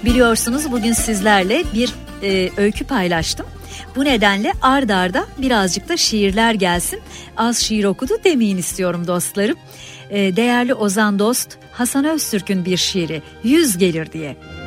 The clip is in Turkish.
Biliyorsunuz bugün sizlerle bir öykü paylaştım. Bu nedenle ard arda birazcık da şiirler gelsin. Az şiir okudu demeyin istiyorum dostlarım. Değerli Ozan Dost, Hasan Öztürk'ün bir şiiri, Yüz gelir diye.